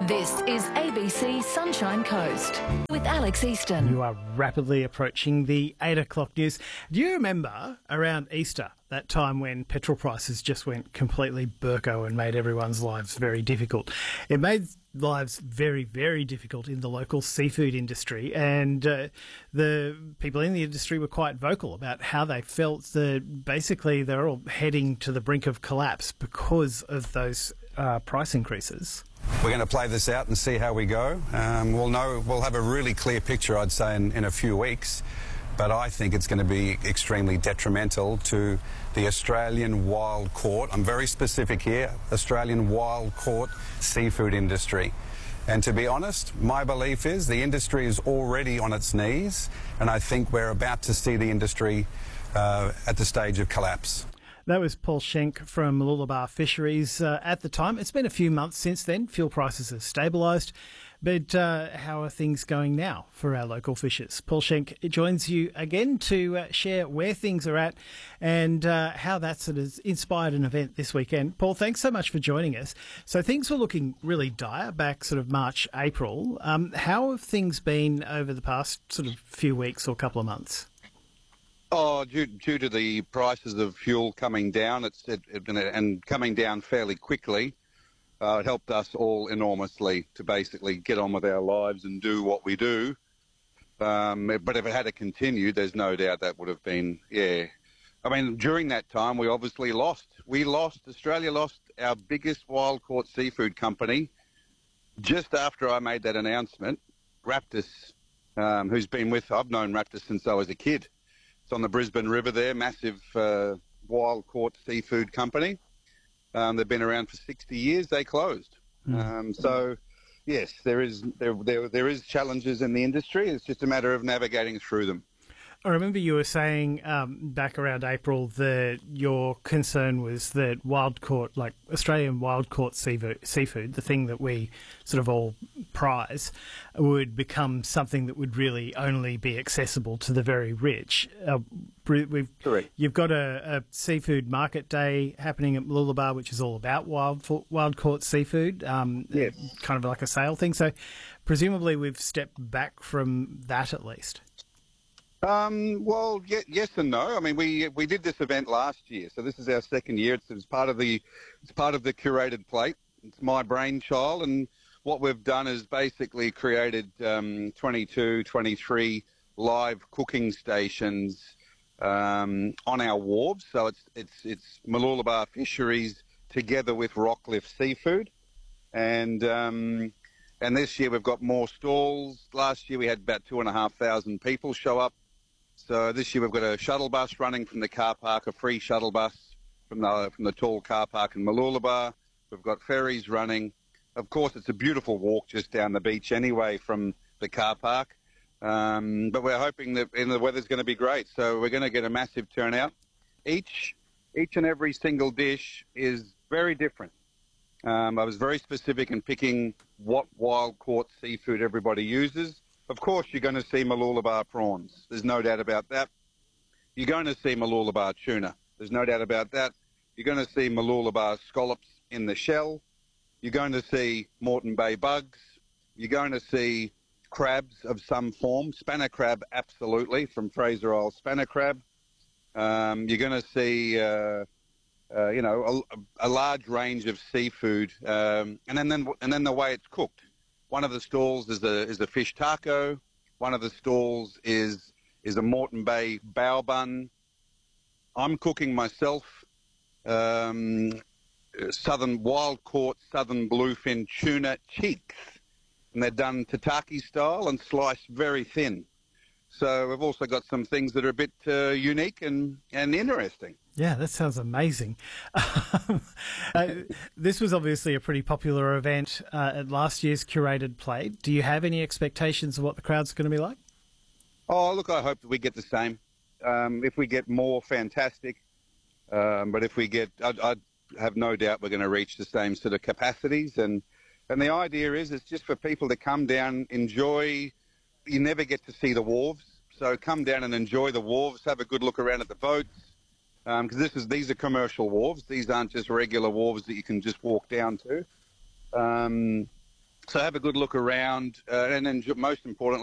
This is ABC Sunshine Coast with Alex Easton. You are rapidly approaching the 8 o'clock news. Do you remember around Easter, that time when petrol prices just went completely burko and made everyone's lives very difficult? It made lives very, very difficult in the local seafood industry, and the people in the industry were quite vocal about how they felt that basically they're all heading to the brink of collapse because of those price increases. We're going to play this out and see how we go. We'll have a really clear picture, I'd say, in a few weeks. But I think it's going to be extremely detrimental to the Australian wild caught, I'm very specific here, Australian wild caught seafood industry. And to be honest, my belief is the industry is already on its knees, and I think we're about to see the industry at the stage of collapse. That was Paul Schenk from Mooloolaba Fisheries at the time. It's been a few months since then. Fuel prices have stabilised. But how are things going now for our local fishers? Paul Schenk joins you again to share where things are at and how that sort of inspired an event this weekend. Paul, thanks so much for joining us. So things were looking really dire back sort of March, April. How have things been over the past sort of few weeks or couple of months? Oh, due to the prices of fuel coming down, and coming down fairly quickly, it helped us all enormously to basically get on with our lives and do what we do. But if it had continued, there's no doubt that would have been, I mean, during that time, we obviously lost. Australia lost our biggest wild-caught seafood company just after I made that announcement. Raptus, I've known Raptus since I was a kid. It's on the Brisbane River there, massive wild-caught seafood company. They've been around for 60 years. They closed. So, yes, there is challenges in the industry. It's just a matter of navigating through them. I remember you were saying back around April that your concern was that wild-caught, like Australian wild-caught seafood, the thing that we sort of all prize, would become something that would really only be accessible to the very rich. Correct. You've got a seafood market day happening at Mooloolaba, which is all about wild-caught seafood, yes. Kind of like a sale thing. So presumably we've stepped back from that at least. Yes and no. I mean, we did this event last year, so this is our second year. It's part of the curated plate. It's my brainchild, and what we've done is basically created 22, 23 live cooking stations on our wharves. So it's Mooloolaba Fisheries together with Rockcliffe Seafood, and this year we've got more stalls. Last year we had about 2,500 people show up. So this year we've got a shuttle bus running from the car park, a free shuttle bus from the tall car park in Mooloolaba. We've got ferries running. Of course, it's a beautiful walk just down the beach anyway from the car park. But we're hoping that the weather's going to be great. So we're going to get a massive turnout. Each and every single dish is very different. I was very specific in picking what wild-caught seafood everybody uses. Of course, you're going to see Mooloolaba prawns. There's no doubt about that. You're going to see Mooloolaba tuna. There's no doubt about that. You're going to see Mooloolaba scallops in the shell. You're going to see Moreton Bay bugs. You're going to see crabs of some form. Spanner crab, absolutely, from Fraser Isle spanner crab. You're going to see, a large range of seafood, and then the way it's cooked. One of the stalls is a fish taco. One of the stalls is a Moreton Bay bao bun. I'm cooking myself southern wild-caught southern bluefin tuna cheeks, and they're done tataki style and sliced very thin. So we've also got some things that are a bit unique and interesting. Yeah, that sounds amazing. This was obviously a pretty popular event at last year's curated plate. Do you have any expectations of what the crowd's going to be like? Oh, look, I hope that we get the same. If we get more, fantastic. But if we get, I have no doubt we're going to reach the same sort of capacities. And the idea is it's just for people to come down, enjoy. You never get to see the wharves. So come down and enjoy the wharves, have a good look around at the boats. Because these are commercial wharves. These aren't just regular wharves that you can just walk down to. So have a good look around, and then most importantly,